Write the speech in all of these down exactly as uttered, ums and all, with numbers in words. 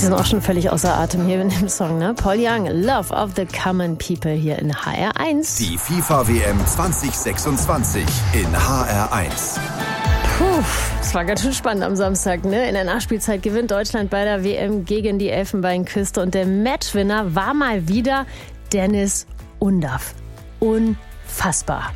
Wir sind auch schon völlig außer Atem hier in dem Song, ne? Paul Young, Love of the Common People hier in H R eins. Die FIFA-W M zwanzig sechsundzwanzig in H R eins. Puh, das war ganz schön spannend am Samstag, ne? In der Nachspielzeit gewinnt Deutschland bei der W M gegen die Elfenbeinküste und der Matchwinner war mal wieder Dennis Undav. Unfassbar.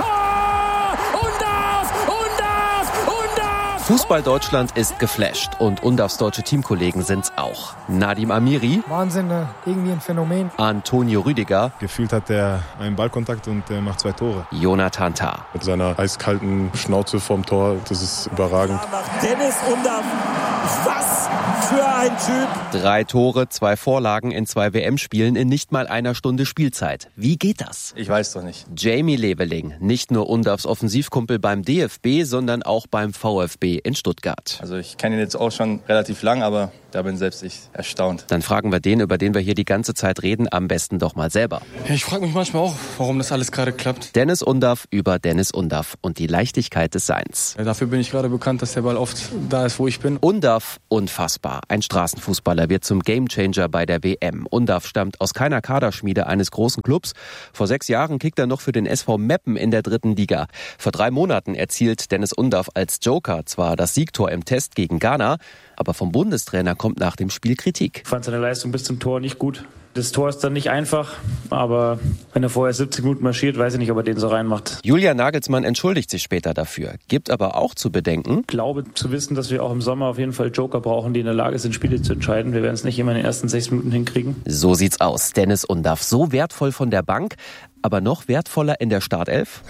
Fußball Deutschland ist geflasht und Undavs deutsche Teamkollegen sind's auch. Nadim Amiri. Wahnsinn, irgendwie ein Phänomen. Antonio Rüdiger. Gefühlt hat er einen Ballkontakt und er macht zwei Tore. Jonathan Tah. Mit seiner eiskalten Schnauze vom Tor, das ist überragend. Dennis Undav, was für ein Typ. Drei Tore, zwei Vorlagen in zwei W M-Spielen in nicht mal einer Stunde Spielzeit. Wie geht das? Ich weiß doch nicht. Jamie Leveling, nicht nur Undavs Offensivkumpel beim D F B, sondern auch beim VfB in Stuttgart. Also ich kenne ihn jetzt auch schon relativ lang, aber da bin selbst ich erstaunt. Dann fragen wir den, über den wir hier die ganze Zeit reden, am besten doch mal selber. Ja, ich frage mich manchmal auch, warum das alles gerade klappt. Dennis Undav über Dennis Undav und die Leichtigkeit des Seins. Ja, dafür bin ich gerade bekannt, dass der Ball oft da ist, wo ich bin. Undav, unfassbar. Ein Straßenfußballer wird zum Gamechanger bei der W M. Undav stammt aus keiner Kaderschmiede eines großen Clubs. Vor sechs Jahren kickt er noch für den S V Meppen in der dritten Liga. Vor drei Monaten erzielt Dennis Undav als Joker zwar das Siegtor im Test gegen Ghana, aber vom Bundestrainer kommt nach dem Spiel Kritik. Ich fand seine Leistung bis zum Tor nicht gut. Das Tor ist dann nicht einfach, aber wenn er vorher siebzig Minuten marschiert, weiß ich nicht, ob er den so reinmacht. Julian Nagelsmann entschuldigt sich später dafür, gibt aber auch zu bedenken: Ich glaube zu wissen, dass wir auch im Sommer auf jeden Fall Joker brauchen, die in der Lage sind, Spiele zu entscheiden. Wir werden es nicht immer in den ersten sechs Minuten hinkriegen. So sieht's aus. Dennis Undav, so wertvoll von der Bank, aber noch wertvoller in der Startelf?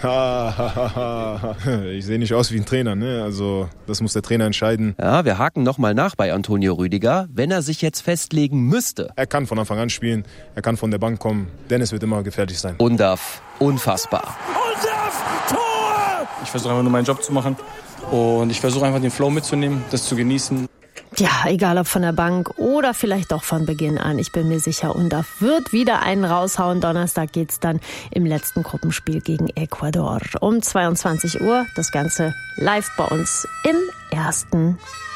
Ich sehe nicht aus wie ein Trainer, ne? Also das muss der Trainer entscheiden. Ja, wir haken nochmal nach bei Antonio Rüdiger, wenn er sich jetzt festlegen müsste. Er kann von Anfang an spielen, er kann von der Bank kommen. Dennis wird immer gefährlich sein. Undav, unfassbar. Undav, Tor! Ich versuche einfach nur meinen Job zu machen und ich versuche einfach den Flow mitzunehmen, das zu genießen. Ja, egal ob von der Bank oder vielleicht doch von Beginn an. Ich bin mir sicher, Undav wird wieder einen raushauen. Donnerstag geht's dann im letzten Gruppenspiel gegen Ecuador um zweiundzwanzig Uhr. Das Ganze live bei uns im Ersten.